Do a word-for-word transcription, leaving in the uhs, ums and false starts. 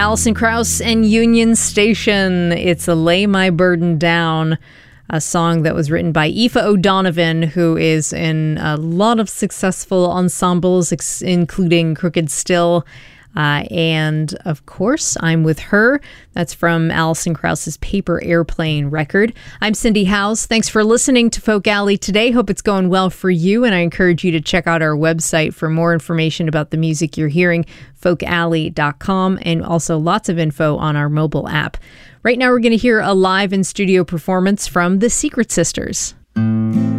Alison Krauss and Union Station. It's a Lay My Burden Down, a song that was written by Aoife O'Donovan, who is in a lot of successful ensembles, ex- including Crooked Still. Uh, and, of course, I'm With Her. That's from Alison Krauss's Paper Airplane record. I'm Cindy House. Thanks for listening to Folk Alley today. Hope it's going well for you, and I encourage you to check out our website for more information about the music you're hearing, folk alley dot com, and also lots of info on our mobile app. Right now, we're going to hear a live in-studio performance from the Secret Sisters.